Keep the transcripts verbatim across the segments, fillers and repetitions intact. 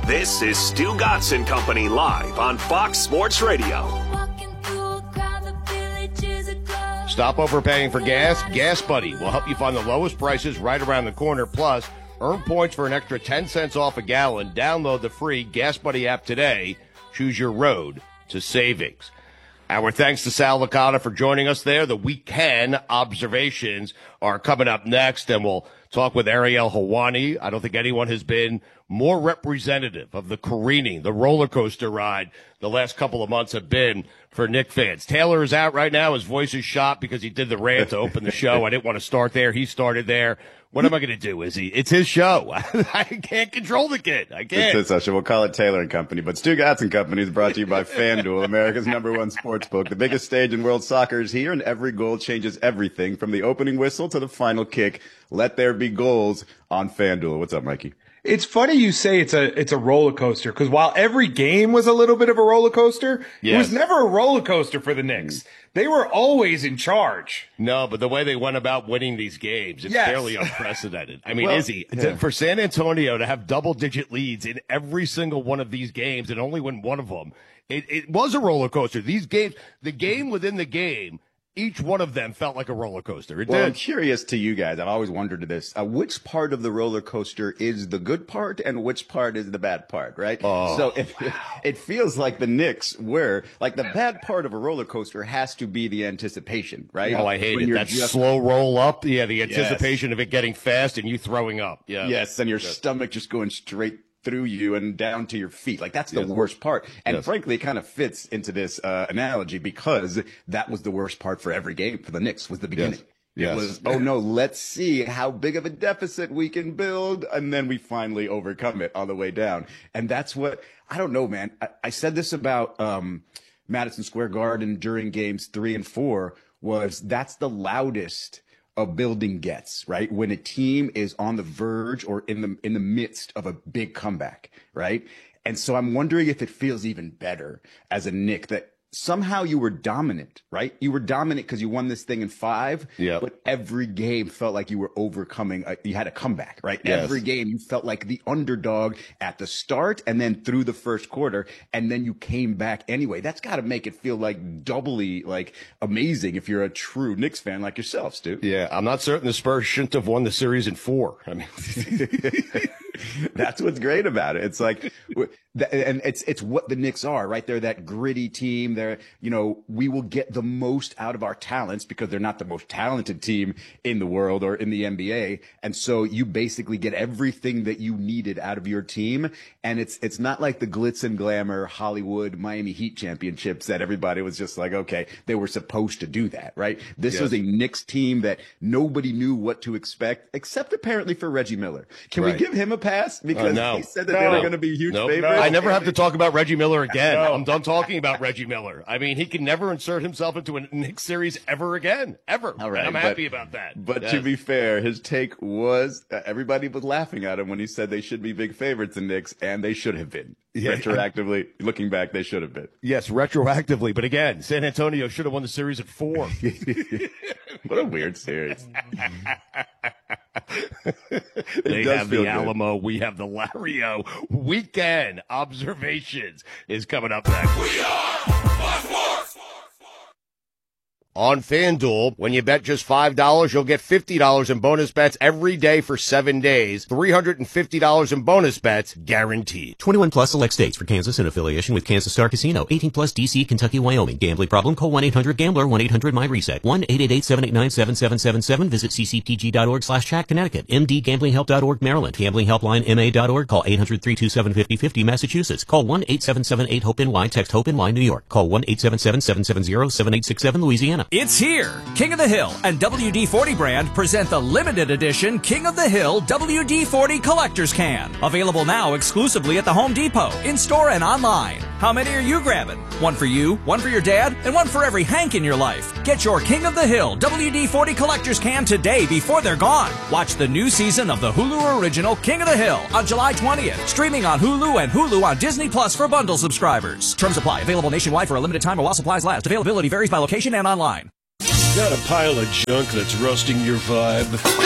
This is Stu Gatz and Company live on Fox Sports Radio. Stop overpaying for gas? Gas Buddy will help you find the lowest prices right around the corner. Plus, earn points for an extra ten cents off a gallon. Download the free Gas Buddy app today. Choose your road to savings. Our thanks to Sal Licata for joining us there. The weekend observations are coming up next, and we'll talk with Ariel Helwani. I don't think anyone has been more representative of the careening, the roller coaster ride the last couple of months have been for Knick fans. Taylor is out right now. His voice is shot because he did the rant to open the show. I didn't want to start there. He started there. What am I going to do, Izzy? It's his show. I can't control the kid. I can't. It's his session. We'll call it Taylor and Company. But Stu Gatz and Company is brought to you by FanDuel, America's number one sports book. The biggest stage in world soccer is here, and every goal changes everything from the opening whistle to the final kick. Let there be goals on FanDuel. What's up, Mikey? It's funny you say it's a it's a roller coaster, because while every game was a little bit of a roller coaster, yes. It was never a roller coaster for the Knicks. They were always in charge. No, but the way they went about winning these games, it's yes. fairly unprecedented. I mean, well, Izzy, yeah. for San Antonio to have double-digit leads in every single one of these games and only win one of them, it, it was a roller coaster. These games, the game within the game, each one of them felt like a roller coaster. It well, did. I'm curious to you guys. I've always wondered this. Uh, which part of the roller coaster is the good part and which part is the bad part, right? Oh, so it, wow. it feels like the Knicks were, like the bad part of a roller coaster has to be the anticipation, right? Oh, I hate when it. That just, slow roll up. Yeah, the anticipation yes. of it getting fast and you throwing up. Yeah. Yes, and your yes. stomach just going straight through you and down to your feet. Like, that's the yes. worst part. And yes. frankly, it kind of fits into this uh, analogy, because that was the worst part for every game for the Knicks, was the beginning. Yes. It yes. was, oh no, let's see how big of a deficit we can build. And then we finally overcome it on the way down. And that's what, I don't know, man. I, I said this about um, Madison Square Garden during games three and four, was that's the loudest a building gets, right? When a team is on the verge or in the in the midst of a big comeback, right? And so I'm wondering if it feels even better as a Knick that somehow you were dominant, right? You were dominant because you won this thing in five, yep. but every game felt like you were overcoming, a, you had a comeback, right? Yes. Every game you felt like the underdog at the start and then through the first quarter, and then you came back anyway. That's got to make it feel like doubly like amazing if you're a true Knicks fan like yourself, Stu. Yeah, I'm not certain the Spurs shouldn't have won the series in four. I mean, that's what's great about it. It's like, and it's it's what the Knicks are, right? They're that gritty team. They're, you know, we will get the most out of our talents because they're not the most talented team in the world or in the N B A. And so you basically get everything that you needed out of your team. And it's it's not like the glitz and glamour Hollywood Miami Heat championships that everybody was just like, okay, they were supposed to do that, right? This yes. was a Knicks team that nobody knew what to expect, except apparently for Reggie Miller. Can right. we give him a pass? Because uh, no. he said that no. they were going to be huge nope. favorites. No. I never have to talk about Reggie Miller again. No. I'm done talking about Reggie Miller. I mean, he can never insert himself into a Knicks series ever again, ever. All right, and I'm but, happy about that. But yes. to be fair, his take was uh, everybody was laughing at him when he said they should be big favorites in Knicks, and they should have been. Yeah. Retroactively, looking back, they should have been. Yes, retroactively. But again, San Antonio should have won the series at four. What a weird series. They have the good. Alamo. We have the Lario. Weekend observations is coming up next. We are Fox Sports. On FanDuel, when you bet just five dollars, you'll get fifty dollars in bonus bets every day for seven days. three hundred fifty dollars in bonus bets guaranteed. twenty-one plus select states. For Kansas in affiliation with Kansas Star Casino. eighteen plus D C, Kentucky, Wyoming. Gambling problem? Call one eight hundred gambler, one eight hundred my reset. one eight eight eight, seven eight nine, seven seven seven seven. Visit ccpg.org slash chat, Connecticut. m d gambling help dot org, Maryland. Gambling helpline M A dot org. Call eight hundred, three two seven, five oh five oh, Massachusetts. Call one eight seven seven eight hope N Y. Text HOPE-N Y, New York. Call one eight seven seven, seven seven zero, seven eight six seven, Louisiana. It's here. King of the Hill and W D forty brand present the limited edition King of the Hill W D forty Collector's Can. Available now exclusively at the Home Depot, in-store and online. How many are you grabbing? One for you, one for your dad, and one for every Hank in your life. Get your King of the Hill W D forty Collector's Can today before they're gone. Watch the new season of the Hulu original King of the Hill on July twentieth. Streaming on Hulu and Hulu on Disney Plus for bundle subscribers. Terms apply. Available nationwide for a limited time while supplies last. Availability varies by location and online. Got a pile of junk that's rusting your vibe?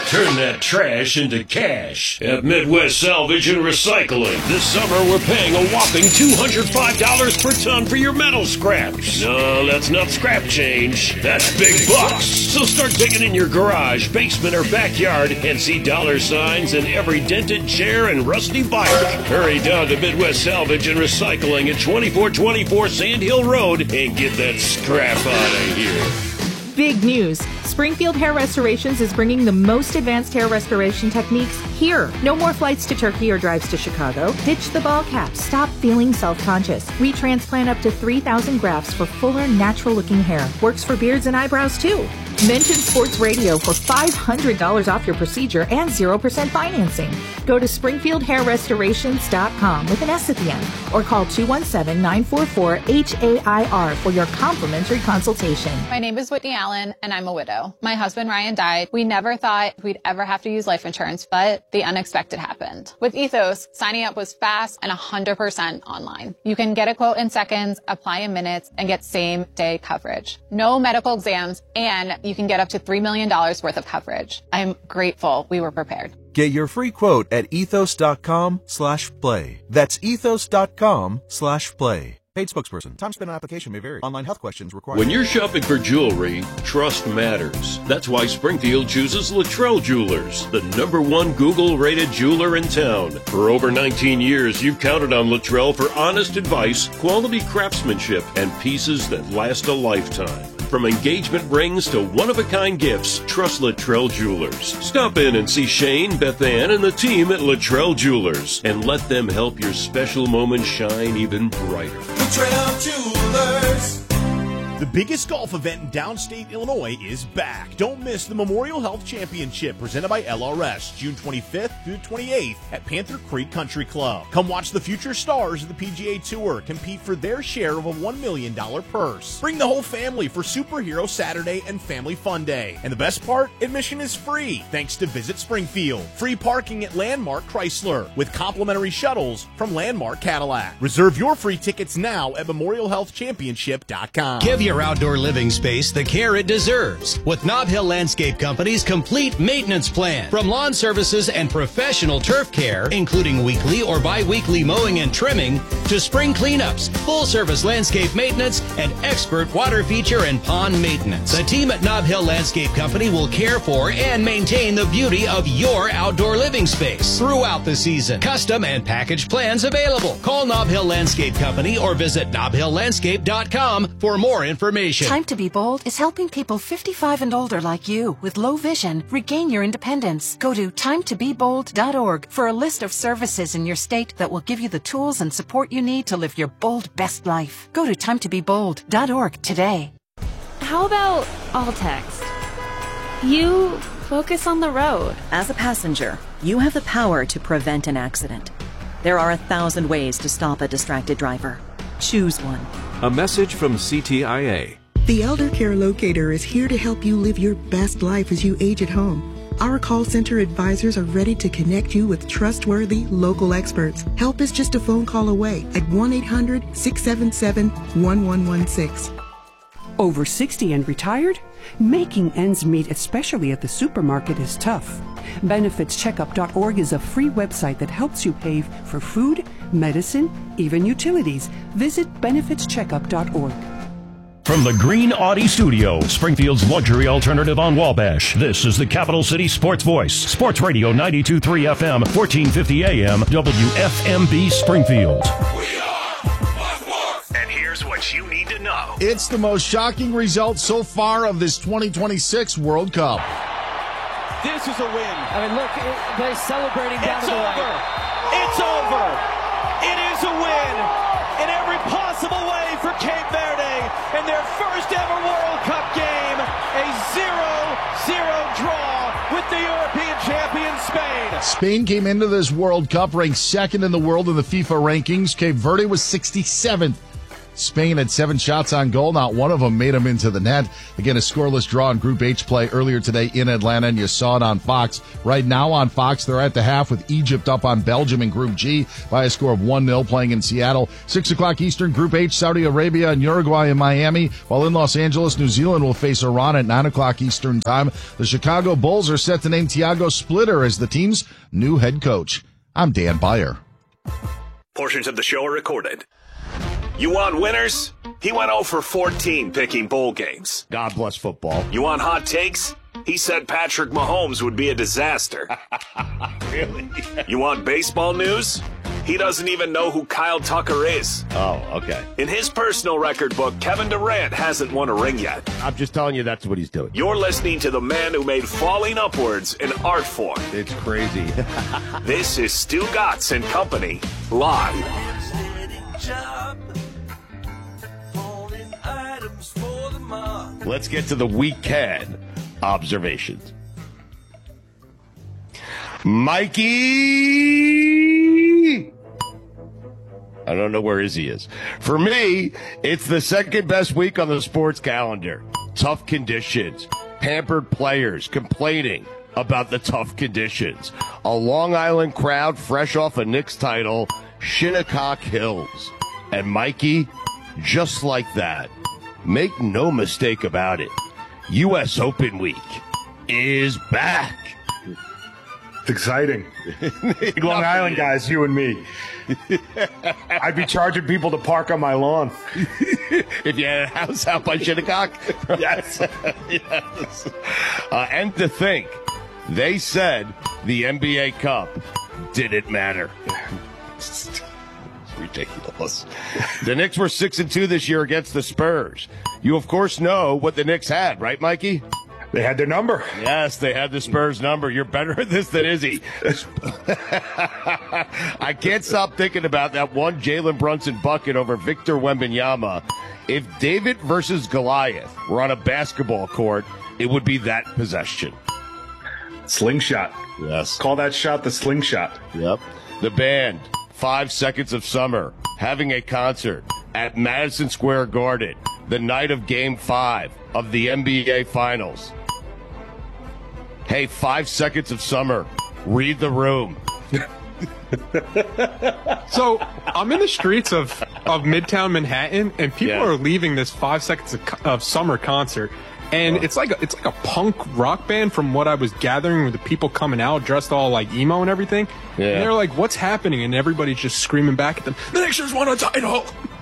Turn that trash into cash at Midwest Salvage and Recycling. This summer, we're paying a whopping two hundred five dollars per ton for your metal scraps. No, that's not scrap change. That's big bucks. So start digging in your garage, basement, or backyard and see dollar signs in every dented chair and rusty bike. Hurry down to Midwest Salvage and Recycling at twenty-four twenty-four Sand Hill Road and get that scrap out of here. Big news. Springfield Hair Restorations is bringing the most advanced hair restoration techniques here. No more flights to Turkey or drives to Chicago. Ditch the ball cap. Stop feeling self-conscious. We transplant up to three thousand grafts for fuller, natural-looking hair. Works for beards and eyebrows, too. Mention Sports Radio for five hundred dollars off your procedure and zero percent financing. Go to springfield hair restorations dot com with an S at the end or call two one seven, nine four four, H A I R for your complimentary consultation. My name is Whitney Allen, and I'm a widow. My husband, Ryan, died. We never thought we'd ever have to use life insurance, but the unexpected happened. With Ethos, signing up was fast and one hundred percent online. You can get a quote in seconds, apply in minutes, and get same-day coverage. No medical exams, and you can get up to three million dollars worth of coverage. I'm grateful we were prepared. Get your free quote at ethos.com slash play. That's ethos.com slash play. Paid spokesperson. Time spent on application may vary. Online health questions required. When you're shopping for jewelry, trust matters. That's why Springfield chooses Luttrell Jewelers, the number one Google-rated jeweler in town. For over nineteen years, you've counted on Luttrell for honest advice, quality craftsmanship, and pieces that last a lifetime. From engagement rings to one-of-a-kind gifts, trust Luttrell Jewelers. Stop in and see Shane, Beth Ann, and the team at Luttrell Jewelers, and let them help your special moment shine even brighter. Luttrell Jewelers. The biggest golf event in downstate Illinois is back. Don't miss the Memorial Health Championship presented by L R S, June twenty-fifth through the twenty-eighth at Panther Creek Country Club. Come watch the future stars of the P G A Tour compete for their share of a one million dollars purse. Bring the whole family for Superhero Saturday and Family Fun Day. And the best part, admission is free thanks to Visit Springfield. Free parking at Landmark Chrysler with complimentary shuttles from Landmark Cadillac. Reserve your free tickets now at memorial health championship dot com. Give your outdoor living space the care it deserves with Nob Hill Landscape Company's complete maintenance plan. From lawn services and professional turf care, including weekly or bi-weekly mowing and trimming, to spring cleanups, full-service landscape maintenance, and expert water feature and pond maintenance. The team at Nob Hill Landscape Company will care for and maintain the beauty of your outdoor living space throughout the season. Custom and package plans available. Call Nob Hill Landscape Company or visit nob hill landscape dot com for more information. Time to Be Bold is helping people fifty-five and older like you with low vision regain your independence. Go to time to be bold dot org for a list of services in your state that will give you the tools and support you need to live your bold best life. Go to time to be bold dot org today. How about all text? You focus on the road. As a passenger, you have the power to prevent an accident. There are a thousand ways to stop a distracted driver. Choose one. A message from C T I A. The Elder Care Locator is here to help you live your best life as you age at home. Our call center advisors are ready to connect you with trustworthy local experts. Help is just a phone call away at one eight hundred, six seven seven, one one one six. Over sixty and retired? Making ends meet, especially at the supermarket, is tough. benefits checkup dot org is a free website that helps you pay for food, medicine, even utilities. Visit benefits checkup dot org. From the Green Audi Studio, Springfield's luxury alternative on Wabash, this is the Capital City Sports Voice. Sports Radio ninety-two point three F M, fourteen fifty A M, W F M B Springfield. And here's what you need to know. It's the most shocking result so far of this twenty twenty-six World Cup. This is a win. I mean, look, they're celebrating down it's to the over. right. It's over. It is a win in every possible way for Cape Verde in their first ever World Cup game. A zero zero draw with the European champion Spain. Spain came into this World Cup ranked second in the world in the FIFA rankings. Cape Verde was sixty-seventh. Spain had seven shots on goal. Not one of them made them into the net. Again, a scoreless draw in Group H play earlier today in Atlanta, and you saw it on Fox. Right now on Fox, they're at the half with Egypt up on Belgium in Group G by a score of one nil playing in Seattle. six o'clock Eastern, Group H, Saudi Arabia and Uruguay in Miami, while in Los Angeles, New Zealand will face Iran at nine o'clock Eastern time. The Chicago Bulls are set to name Thiago Splitter as the team's new head coach. I'm Dan Beyer. Portions of the show are recorded. You want winners? He went oh for fourteen picking bowl games. God bless football. You want hot takes? He said Patrick Mahomes would be a disaster. Really? You want baseball news? He doesn't even know who Kyle Tucker is. Oh, okay. In his personal record book, Kevin Durant hasn't won a ring yet. I'm just telling you that's what he's doing. You're listening to the man who made falling upwards an art form. It's crazy. This is Stu Gatz and Company, live. Let's get to the weekend observations. Mikey! I don't know where Izzy is. For me, it's the second best week on the sports calendar. Tough conditions. Pampered players complaining about the tough conditions. A Long Island crowd fresh off a Knicks title. Shinnecock Hills. And Mikey, just like that, make no mistake about it, U S Open Week is back. It's exciting. Long Island guys, you and me. I'd be charging people to park on my lawn. If you had a house out by Shinnecock? Yes. Yes. Uh, and to think, they said the N B A Cup didn't matter. It's ridiculous. The Knicks were six and two this year against the Spurs. You, of course, know what the Knicks had, right, Mikey? They had their number. Yes, they had the Spurs number. You're better at this than Izzy. I can't stop thinking about that one Jalen Brunson bucket over Victor Wembanyama. If David versus Goliath were on a basketball court, it would be that possession. Slingshot. Yes. Call that shot the slingshot. Yep. The band, Five Seconds of Summer, having a concert at Madison Square Garden the night of Game five of the N B A Finals. Hey, Five Seconds of Summer, read the room. So I'm in the streets of, of Midtown Manhattan, and people Yeah. are leaving this Five Seconds of, of Summer concert, and it's like a, it's like a punk rock band from what I was gathering with the people coming out dressed all like emo and everything. Yeah. And they're like, "What's happening?" And everybody's just screaming back at them, "The Knicks just won a title!"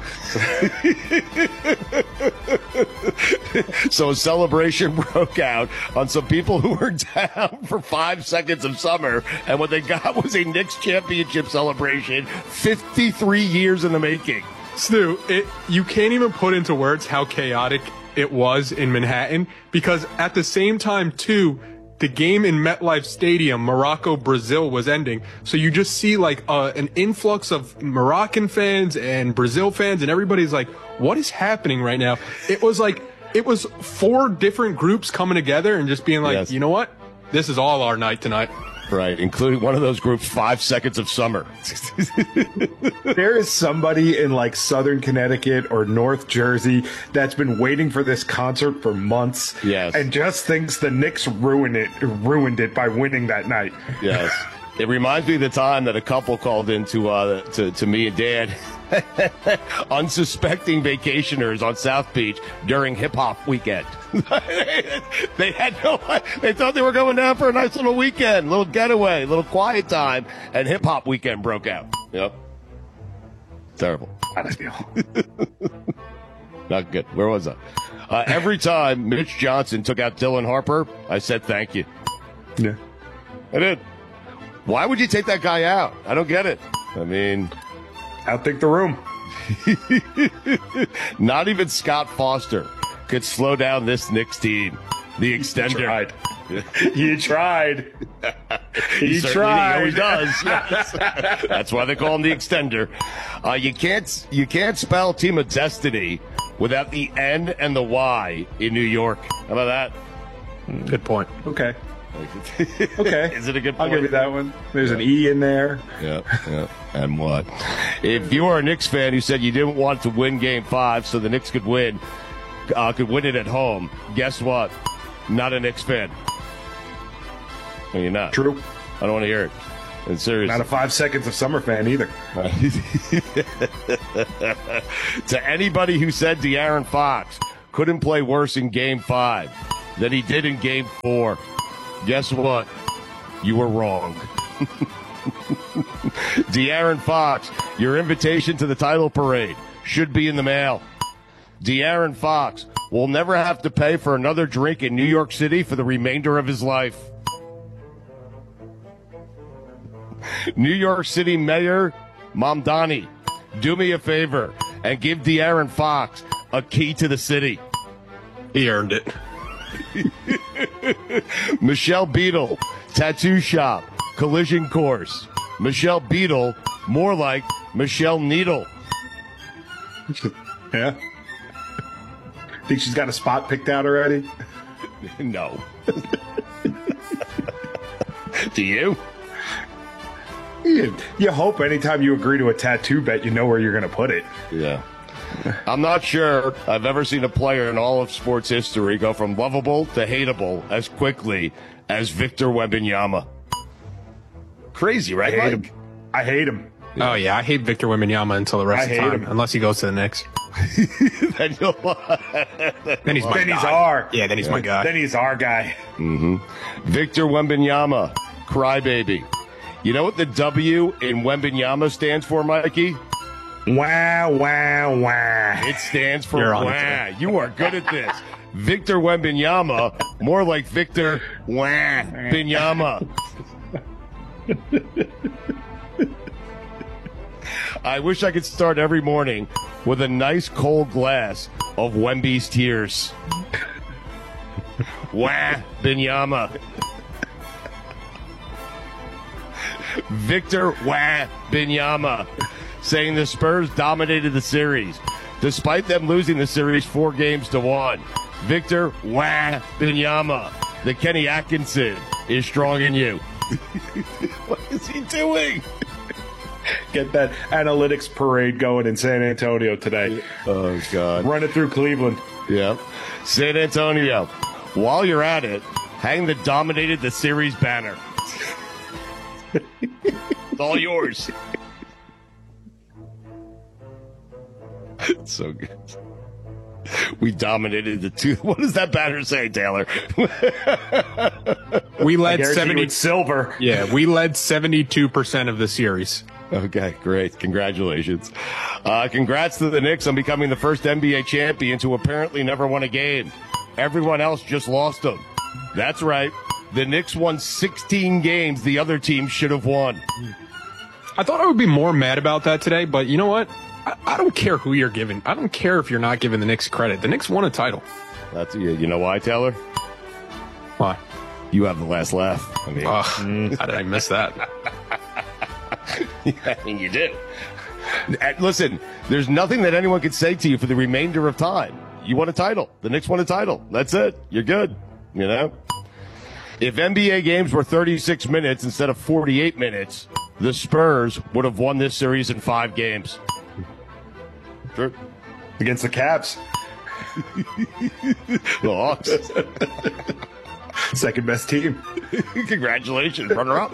So a celebration broke out on some people who were down for Five Seconds of Summer, and what they got was a Knicks championship celebration, fifty-three years in the making. Stu, it, you can't even put into words how chaotic it was in Manhattan, because at the same time, too, the game in MetLife Stadium, Morocco-Brazil, was ending. So you just see like uh, an influx of Moroccan fans and Brazil fans, and everybody's like, what is happening right now? It was like, it was four different groups coming together and just being like, Yes. you know what? This is all our night tonight. Right, including one of those groups, Five Seconds of Summer. There is somebody in like Southern Connecticut or North Jersey that's been waiting for this concert for months. Yes. And just thinks the Knicks ruined it, ruined it by winning that night. Yes. It reminds me of the time that a couple called in to, uh, to, to me and Dad, unsuspecting vacationers on South Beach during hip hop weekend. They had no, they thought they were going down for a nice little weekend, little getaway, little quiet time, and hip hop weekend broke out. Yep. Terrible. Not good. Where was I? Uh, every time Mitch Johnson took out Dylan Harper, I said thank you. Yeah. I did. Why would you take that guy out? I don't get it. I mean, outthink the room. Not even Scott Foster could slow down this Knicks team. The extender. He tried. He tried. He, He certainly tried. always does. Yes. That's why they call him the extender. Uh, you can't you can't spell Team of Destiny without the N and the Y in New York. How about that? Good point. Okay. Okay. Is it a good point? I'll give you that one. There's an E in there. Yeah, yeah. And what? If you are a Knicks fan who said you didn't want to win Game Five so the Knicks could win, uh, could win it at home, guess what? Not a Knicks fan. No, you're not. True. I don't want to hear it. And seriously. Not a five seconds of summer fan either. To anybody who said De'Aaron Fox couldn't play worse in Game Five than he did in Game Four, guess what? You were wrong. De'Aaron Fox, your invitation to the title parade should be in the mail. De'Aaron Fox will never have to pay for another drink in New York City for the remainder of his life. New York City Mayor Mamdani, do me a favor and give De'Aaron Fox a key to the city. He earned it. Michelle Beadle, tattoo shop, collision course. Michelle Beadle, more like Michelle Needle. Yeah. Think she's got a spot picked out already? No. Do you? You, you hope anytime you agree to a tattoo bet, you know where you're going to put it. Yeah. I'm not sure I've ever seen a player in all of sports history go from lovable to hateable as quickly as Victor Wembanyama. Crazy, right? I hate Mike? him. I hate him. Oh, yeah. I hate Victor Wembanyama until the rest I of the hate time, him. unless he goes to the Knicks. then, you'll, then he's my Then guy. he's our. Yeah, then he's Yeah. my guy. Then he's our guy. Mm-hmm. Victor Wembanyama, crybaby. You know what the W in Wembanyama stands for, Mikey? Wow, wow, wow. It stands for You're on it, wah. You are good at this. Victor Wembanyama, more like Victor Wah Binyama. I wish I could start every morning with a nice cold glass of Wemby's tears. Wah Binyama. Victor Wah Binyama saying the Spurs dominated the series despite them losing the series four games to one. Victor Wah Binyama, the Kenny Atkinson is strong in you. What is he doing? Get that analytics parade going in San Antonio today. Oh, God. Run it through Cleveland. Yeah. San Antonio, while you're at it, hang the dominated the series banner. It's all yours. It's so good. We dominated the two. What does that banner say, Taylor? We led seventy it's silver. Yeah, we led seventy-two percent of the series. Okay, great. Congratulations. Uh, congrats to the Knicks on becoming the first N B A champions who apparently never won a game. Everyone else just lost them. That's right. The Knicks won sixteen games the other team should have won. I thought I would be more mad about that today, but you know what? I, I don't care who you're giving. I don't care if you're not giving the Knicks credit. The Knicks won a title. That's you know why, Taylor? Why? You have the last laugh. I mean, Ugh, how did I miss that? I mean, you did. And listen, there's nothing that anyone could say to you for the remainder of time. You won a title. The Knicks won a title. That's it. You're good. You know? If N B A games were thirty-six minutes instead of forty-eight minutes, the Spurs would have won this series in five games. Sure. Against the Cavs. The Hawks. Second best team. Congratulations, runner-up.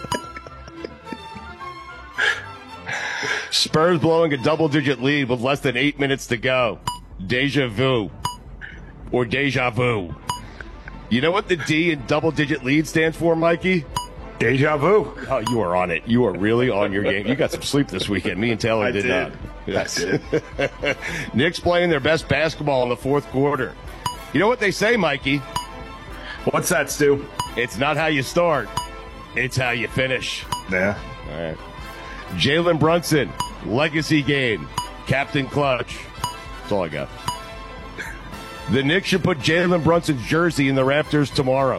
Spurs blowing a double-digit lead with less than eight minutes to go. Deja vu. Or deja vu. You know what the D in double-digit lead stands for, Mikey? Deja vu. Oh, you are on it. You are really on your game. You got some sleep this weekend. Me and Taylor I did, did. not. Yes. I did. Knicks playing their best basketball in the fourth quarter. You know what they say, Mikey? What's that, Stu? It's not how you start. It's how you finish. Yeah. All right. Jalen Brunson, legacy game, Captain Clutch. That's all I got. The Knicks should put Jalen Brunson's jersey in the rafters tomorrow.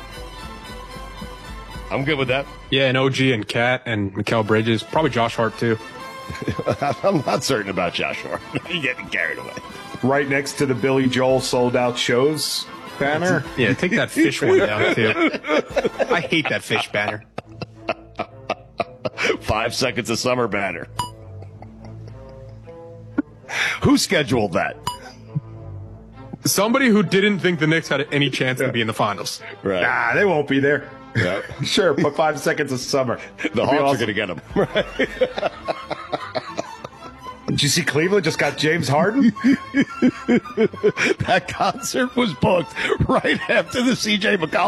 I'm good with that. Yeah, and O G and Cat and Mikal Bridges. Probably Josh Hart, too. I'm not certain about Josh Hart. You're getting carried away. Right next to the Billy Joel sold out shows banner. Yeah, take that fish one down, too. I hate that fish banner. Five seconds of summer banner. Who scheduled that? Somebody who didn't think the Knicks had any chance yeah. to be in the finals. Right. Nah, they won't be there. Yeah. Sure, put five seconds of summer. The Hawks awesome. are going to get them. Right. Did you see Cleveland just got James Harden? That concert was booked right after the C J McCollum